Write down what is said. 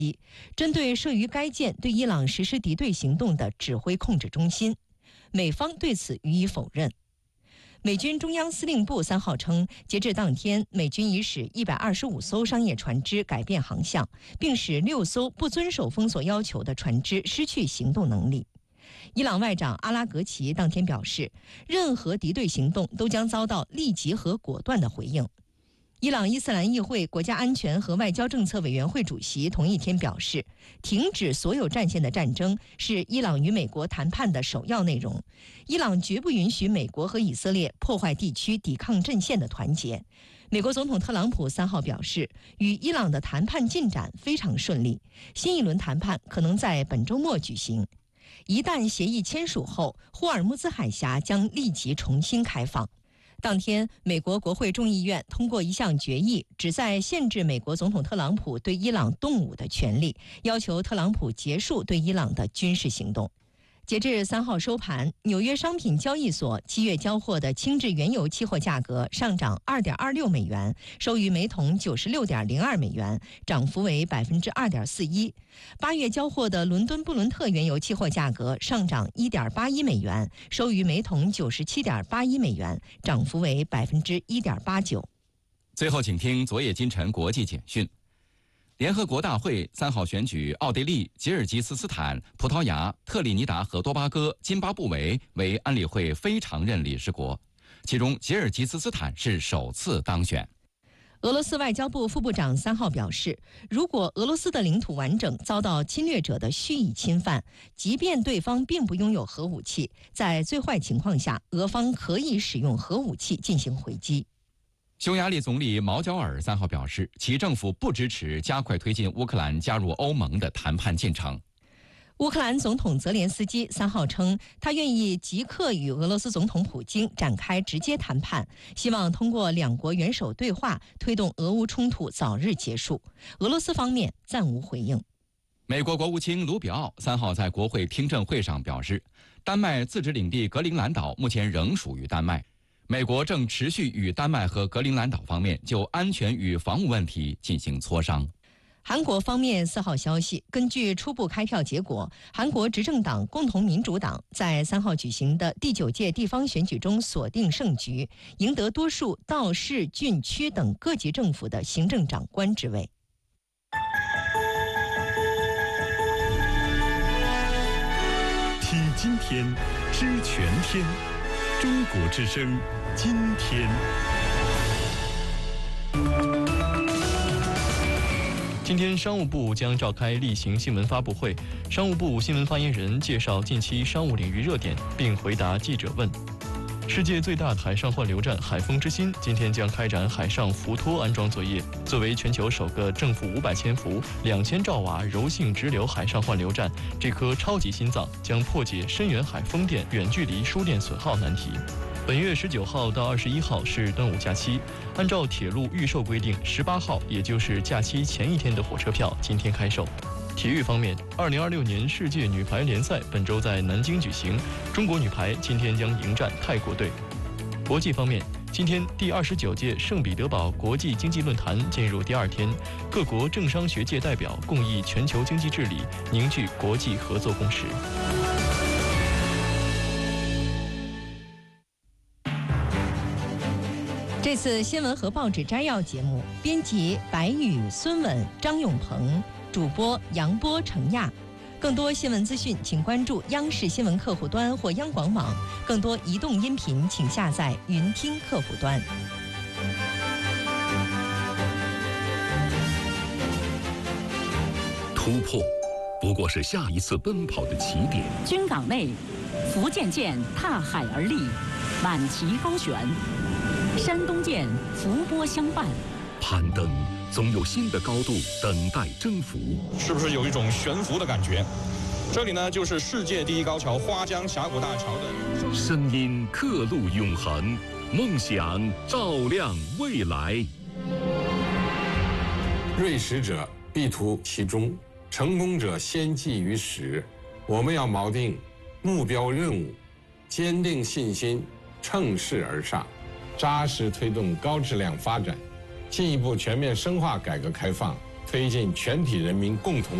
针对设于该舰对伊朗实施敌对行动的指挥控制中心，美方对此予以否认。美军中央司令部3号称，截至当天，美军已使125艘商业船只改变航向，并使6艘不遵守封锁要求的船只失去行动能力。伊朗外长阿拉格齐当天表示，任何敌对行动都将遭到立即和果断的回应。伊朗伊斯兰议会国家安全和外交政策委员会主席同一天表示，停止所有战线的战争是伊朗与美国谈判的首要内容。伊朗绝不允许美国和以色列破坏地区抵抗阵线的团结。美国总统特朗普3号表示，与伊朗的谈判进展非常顺利，新一轮谈判可能在本周末举行。一旦协议签署后，霍尔木兹海峡将立即重新开放。当天，美国国会众议院通过一项决议，旨在限制美国总统特朗普对伊朗动武的权利，要求特朗普结束对伊朗的军事行动。截至3号收盘，纽约商品交易所7月交货的轻质原油期货价格上涨2.26美元，收于每桶96.02美元，涨幅为2.41%。8月交货的伦敦布伦特原油期货价格上涨1.81美元，收于每桶97.81美元，涨幅为1.89%。 最后，请听昨夜今晨国际简讯。联合国大会3号选举奥地利、吉尔吉斯斯坦、葡萄牙、特立尼达和多巴哥、津巴布韦为安理会非常任理事国，其中吉尔吉斯斯坦是首次当选。 俄罗斯外交部副部长3号表示，如果俄罗斯的领土完整遭到侵略者的蓄意侵犯，即便对方并不拥有核武器，在最坏情况下，俄方可以使用核武器进行回击。 匈牙利总理毛焦尔3号表示，其政府不支持加快推进乌克兰加入欧盟的谈判进程。 乌克兰总统泽连斯基3号称，他愿意即刻与俄罗斯总统普京展开直接谈判，希望通过两国元首对话推动俄乌冲突早日结束。俄罗斯方面暂无回应。 美国国务卿卢比奥3号在国会听证会上表示，丹麦自治领地格陵兰岛目前仍属于丹麦。美国正持续与丹麦和格陵兰岛方面就安全与防务问题进行磋商。 韩国方面4号消息，根据初步开票结果，韩国执政党共同民主党在3号举行的第9届地方选举中锁定胜局，赢得多数道市、郡区等各级政府的行政长官职位。 听今天，知全天，中国之声，今天。 今天，商务部将召开例行新闻发布会，商务部新闻发言人介绍近期商务领域热点，并回答记者问。世界最大的海上换流站海风之心今天将开展海上浮托安装作业。作为全球首个正负500千伏、2000兆瓦柔性直流海上换流站，这颗超级心脏将破解深远海风电远距离输电损耗难题。本月19号到21号是端午假期，按照铁路预售规定，18号也就是假期前一天的火车票今天开售。体育方面，2026年世界女排联赛本周在南京举行，中国女排今天将迎战泰国队。国际方面，今天第29届圣彼得堡国际经济论坛进入第2天，各国政商学界代表共议全球经济治理，凝聚国际合作共识。 这次新闻和报纸摘要节目，编辑白宇、孙稳、张永鹏，主播杨波、程亚。更多新闻资讯，请关注央视新闻客户端或央广网。更多移动音频，请下载云听客户端。 突破不过是下一次奔跑的起点。 军港内，福建舰踏海而立，满旗高悬；山东舰伏波相伴。 攀登总有新的高度等待征服， 是不是有一种悬浮的感觉？这里呢，就是世界第一高桥花江峡谷大桥的声音刻录永恒，梦想照亮未来。 锐识者必图其中，成功者先记于始。我们要锚定目标任务，坚定信心，乘势而上，扎实推动高质量发展，进一步全面深化改革开放， 推进全体人民共同